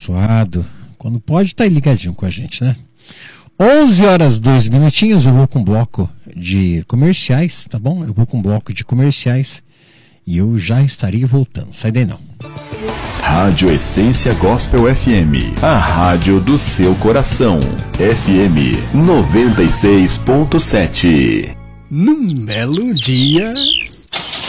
abençoado. Quando pode, tá aí ligadinho com a gente, né? 11h02, eu vou com um bloco de comerciais, tá bom? Eu vou com um bloco de comerciais e eu já estaria voltando. Sai daí não. Rádio Essência Gospel FM, a rádio do seu coração. FM 96.7. Num belo dia,